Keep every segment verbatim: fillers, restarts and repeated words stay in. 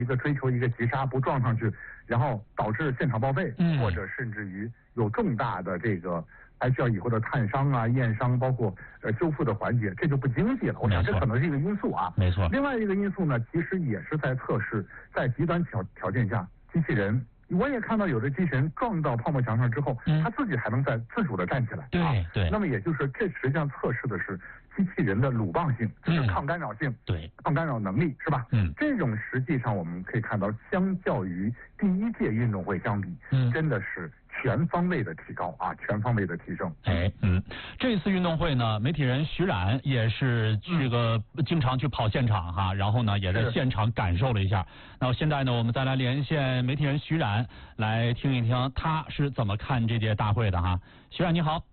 一个追求一个急刹不撞上去，然后导致现场报废， 嗯， 或者甚至于有重大的这个还需要以后的探伤啊、验伤，包括呃修复的环节，这就不经济了。我想这可能是一个因素啊。 没错。 另外一个因素呢，其实也是在测试，在极端条条件下，机器人。我也看到有的机器人撞到泡沫墙上之后，嗯、他自己还能再自主的站起来。 对、啊、对。 那么也就是这实际上测试的是机器人的鲁棒性，就是抗干扰性，嗯、 对， 抗干扰能力是吧？ 嗯， 这种实际上我们可以看到，相较于第一届运动会相比，嗯，真的是全方位的提高啊，全方位的提升。 哎，嗯，这次运动会呢，媒体人徐冉也是这个、嗯、经常去跑现场哈，然后呢也在现场感受了一下。那现在呢，我们再来连线媒体人徐冉，来听一听他是怎么看这届大会的哈。徐冉你好。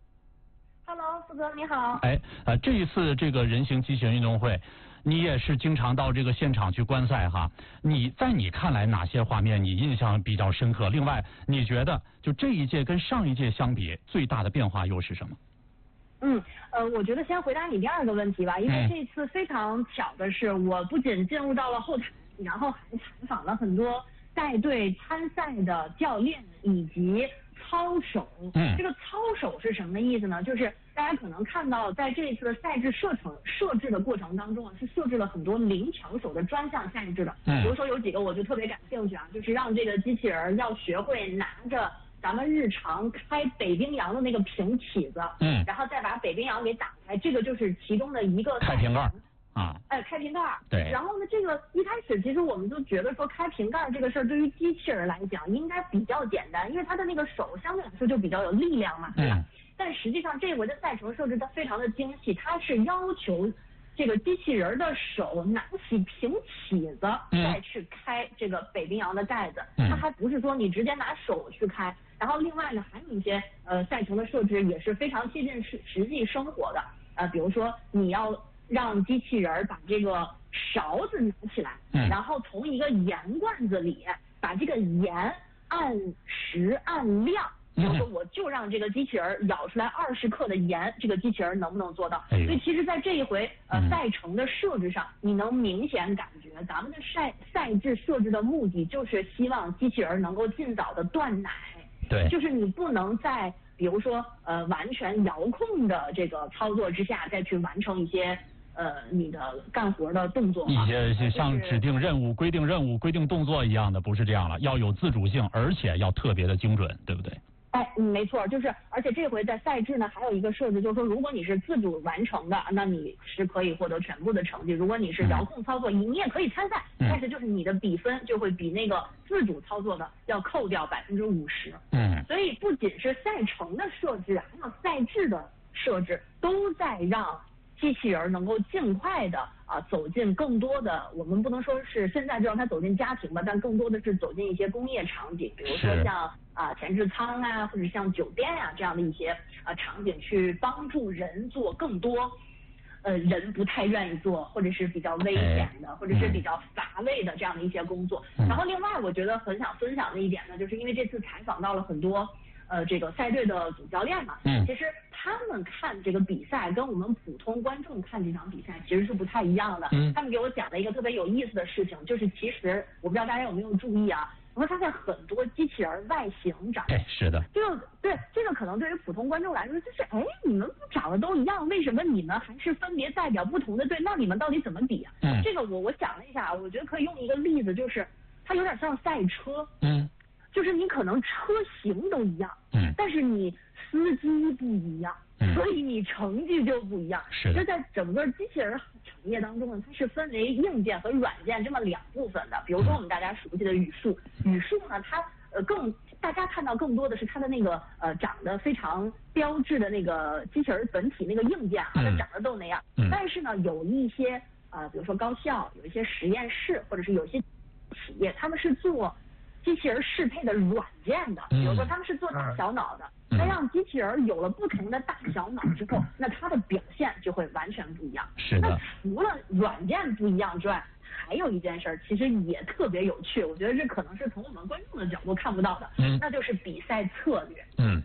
Hello， 四哥你好。 哎，呃，这一次这个人形机器人运动会，你也是经常到这个现场去观赛哈。你在你看来哪些画面你印象比较深刻？另外，你觉得就这一届跟上一届相比，最大的变化又是什么？ 嗯，呃，我觉得先回答你第二个问题吧，因为这次非常巧的是，我不仅进入到了后台，然后还采访了很多带队参赛的教练以及操手。嗯，这个操手是什么意思呢？就是大家可能看到，在这次的赛制设程设置的过程当中啊，是设置了很多零抢手的专项赛制的。嗯，比如说有几个我就特别感兴趣啊，就是让这个机器人要学会拿着咱们日常开北冰洋的那个平起子，嗯，然后再把北冰洋给打开，这个就是其中的一个开瓶盖啊， 哎，开瓶盖。 对。 然后呢，这个一开始其实我们就觉得说开瓶盖这个事儿对于机器人来讲应该比较简单，因为它的那个手相对来说就比较有力量嘛，对吧？嗯。但实际上这回的赛程设置它非常的精细，它是要求这个机器人的手拿起平起子再去开这个北冰洋的盖子，嗯、它还不是说你直接拿手去开。然后另外呢，还有一些呃赛程的设置也是非常贴近实实际生活的，呃，比如说你要让机器人把这个勺子拿起来，嗯、然后从一个盐罐子里把这个盐按时按量。比如说，我就让这个机器人舀出来二十克的盐，这个机器人能不能做到？哎、所以其实，在这一回呃赛程的设置上，你能明显感觉咱们的赛赛制设置的目的就是希望机器人能够尽早的断奶。 对， 就是你不能在比如说呃完全遥控的这个操作之下，再去完成一些呃你的干活的动作。 一些像指定任务、规定任务、规定动作一样的，不是这样了，要有自主性，而且要特别的精准，对不对？ 哎，嗯，没错，就是，而且这回在赛制呢，还有一个设置，就是说，如果你是自主完成的，那你是可以获得全部的成绩；如果你是遥控操作，你、嗯、你也可以参赛，嗯、但是就是你的比分就会比那个自主操作的要扣掉百分之五十。嗯，所以不仅是赛程的设置，还有赛制的设置，都在让机器人能够尽快的啊走进更多的，我们不能说是现在就让它走进家庭吧，但更多的是走进一些工业场景，比如说像啊前置仓啊，或者像酒店啊这样的一些啊场景，去帮助人做更多呃人不太愿意做，或者是比较危险的，或者是比较乏味的这样的一些工作。然后另外我觉得很想分享的一点呢，就是因为这次采访到了很多呃这个赛队的主教练嘛，嗯，其实他们看这个比赛跟我们普通观众看这场比赛其实是不太一样的。嗯，他们给我讲了一个特别有意思的事情，就是其实我不知道大家有没有注意啊，我会发现很多机器人外形长得， 哎，是的， 这个对这个可能对于普通观众来说就是，哎，你们不长得都一样，为什么你们还是分别代表不同的队？那你们到底怎么比啊？嗯，这个我我讲了一下，我觉得可以用一个例子，就是它有点像赛车。嗯。就是你可能车型都一样，嗯，但是你司机不一样，嗯，所以你成绩就不一样。 是的， 就在整个机器人产业当中呢，它是分为硬件和软件这么两部分的。比如说我们大家熟悉的语数，嗯、语数呢，它呃更大家看到更多的是它的那个呃长得非常标志的那个机器人本体那个硬件啊，它长得都那样。嗯，但是呢，有一些啊、呃，比如说高校，有一些实验室，或者是有一些企业，他们是做机器人适配的软件的，比如说他们是做大小脑的，嗯、那让机器人有了不同的大小脑之后，那它的表现就会完全不一样。 是的。 那除了软件不一样之外，还有一件事其实也特别有趣，我觉得这可能是从我们观众的角度看不到的，嗯、那就是比赛策略。 嗯。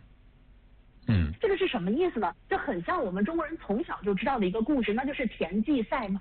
嗯， 这个是什么意思呢？这很像我们中国人从小就知道的一个故事，那就是田忌赛马。